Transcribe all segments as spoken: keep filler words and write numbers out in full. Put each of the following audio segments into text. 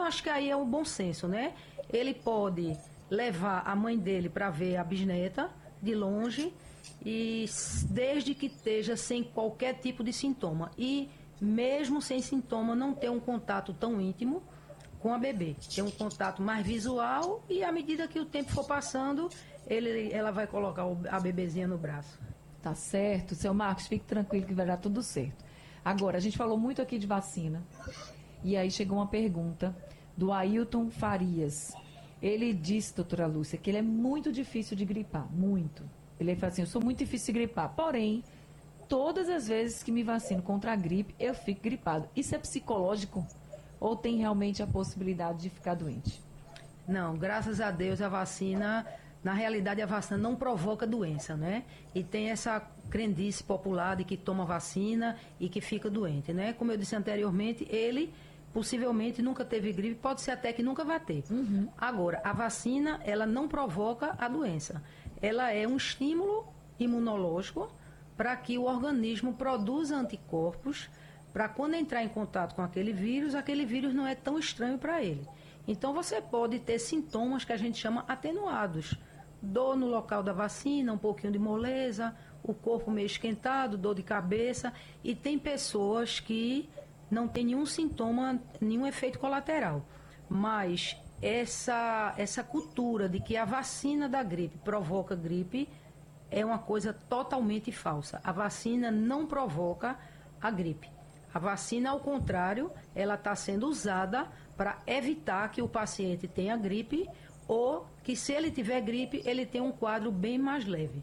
acho que aí é o bom senso, né? Ele pode levar a mãe dele para ver a bisneta de longe, e desde que esteja sem qualquer tipo de sintoma. E mesmo sem sintoma, não ter um contato tão íntimo com a bebê. Ter um contato mais visual e à medida que o tempo for passando, ele, ela vai colocar a bebezinha no braço. Tá certo. Seu Marcos, fique tranquilo que vai dar tudo certo. Agora, a gente falou muito aqui de vacina. E aí chegou uma pergunta do Ailton Farias. Ele disse, doutora Lúcia, que ele é muito difícil de gripar. Muito. Ele fala assim, eu sou muito difícil de gripar. Porém, todas as vezes que me vacino contra a gripe, eu fico gripado. Isso é psicológico? Ou tem realmente a possibilidade de ficar doente? Não, graças a Deus a vacina, na realidade a vacina não provoca doença, né? E tem essa crendice popular de que toma vacina e que fica doente, né? Como eu disse anteriormente, ele possivelmente nunca teve gripe, pode ser até que nunca vai ter. Uhum. Agora, a vacina, ela não provoca a doença. Ela é um estímulo imunológico para que o organismo produza anticorpos para quando entrar em contato com aquele vírus, aquele vírus não é tão estranho para ele. Então você pode ter sintomas que a gente chama atenuados. Dor no local da vacina, um pouquinho de moleza, o corpo meio esquentado, dor de cabeça. E tem pessoas que não tem nenhum sintoma, nenhum efeito colateral. Mas essa, essa cultura de que a vacina da gripe provoca gripe é uma coisa totalmente falsa. A vacina não provoca a gripe. A vacina, ao contrário, ela está sendo usada para evitar que o paciente tenha gripe ou que, se ele tiver gripe, ele tenha um quadro bem mais leve.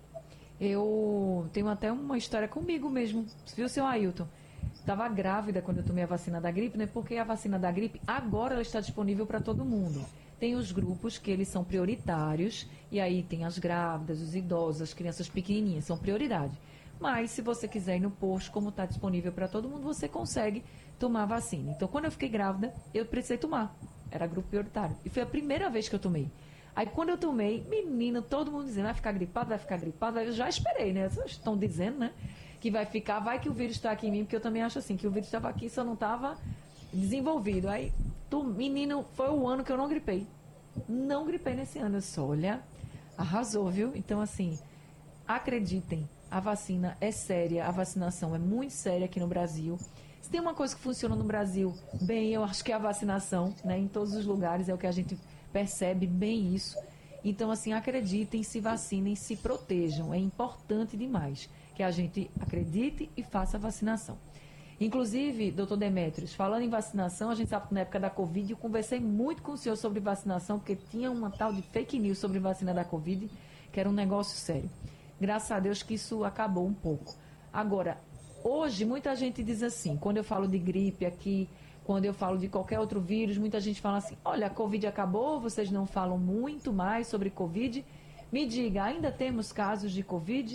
Eu tenho até uma história comigo mesmo, viu, seu Ailton? Estava grávida quando eu tomei a vacina da gripe, né? Porque a vacina da gripe agora ela está disponível para todo mundo. Tem os grupos que eles são prioritários, e aí tem as grávidas, os idosos, as crianças pequenininhas, são prioridade. Mas se você quiser ir no posto, como está disponível para todo mundo, você consegue tomar a vacina. Então, quando eu fiquei grávida, eu precisei tomar. Era grupo prioritário. E foi a primeira vez que eu tomei. Aí, quando eu tomei, menina, todo mundo dizendo, vai ficar gripado, vai ficar gripado. Eu já esperei, né? Vocês estão dizendo, né? Que vai ficar, vai que o vírus está aqui em mim, porque eu também acho assim, que o vírus estava aqui, só não estava desenvolvido. Aí, tu, menino, foi o ano que eu não gripei. Não gripei nesse ano. Eu só, olha, arrasou, viu? Então, assim, acreditem, a vacina é séria, a vacinação é muito séria aqui no Brasil. Se tem uma coisa que funciona no Brasil bem, eu acho que é a vacinação, né? Em todos os lugares, é o que a gente percebe bem isso. Então, assim, acreditem, se vacinem, se protejam. É importante demais que a gente acredite e faça a vacinação. Inclusive, doutor Demetrios, falando em vacinação, a gente sabe que na época da Covid, eu conversei muito com o senhor sobre vacinação, porque tinha uma tal de fake news sobre vacina da Covid, que era um negócio sério. Graças a Deus que isso acabou um pouco. Agora, hoje, muita gente diz assim, quando eu falo de gripe aqui, quando eu falo de qualquer outro vírus, muita gente fala assim, olha, a Covid acabou, vocês não falam muito mais sobre Covid. Me diga, ainda temos casos de Covid?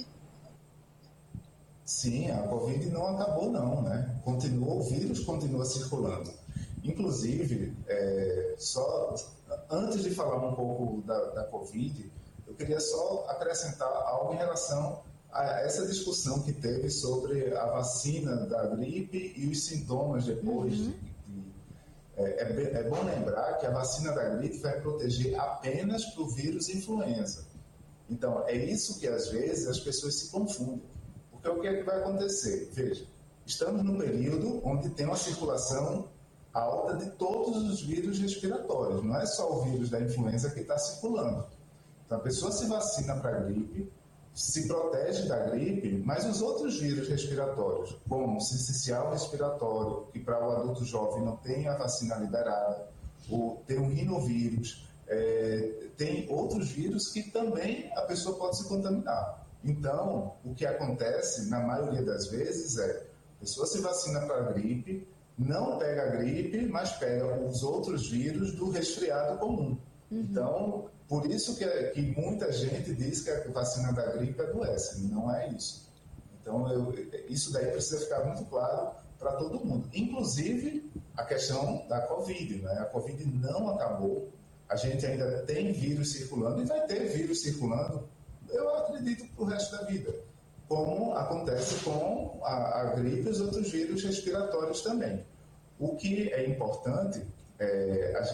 Sim, a Covid não acabou não, né? Continua, o vírus continua circulando. Inclusive, é, só antes de falar um pouco da, da Covid, eu queria só acrescentar algo em relação a essa discussão que teve sobre a vacina da gripe e os sintomas depois. Uhum. de, de, é, é, é bom lembrar que a vacina da gripe vai proteger apenas para o vírus influenza. Então, é isso que às vezes as pessoas se confundem. Porque o que é que vai acontecer? Veja, estamos num período onde tem uma circulação alta de todos os vírus respiratórios, não é só o vírus da influenza que está circulando. Então, a pessoa se vacina para a gripe, se protege da gripe, mas os outros vírus respiratórios, como o sincicial respiratório, que para o adulto jovem não tem a vacina liberada, ou tem o rinovírus, é, tem outros vírus que também a pessoa pode se contaminar. Então, o que acontece, na maioria das vezes, é a pessoa se vacina para a gripe, não pega a gripe, mas pega os outros vírus do resfriado comum. Uhum. Então, por isso que, que muita gente diz que a vacina da gripe adoece. Não é isso. Então, eu, isso daí precisa ficar muito claro para todo mundo. Inclusive, a questão da Covid, né? A Covid não acabou. A gente ainda tem vírus circulando e vai ter vírus circulando, eu acredito, para o resto da vida. Como acontece com a, a gripe e os outros vírus respiratórios também. O que é importante é a gente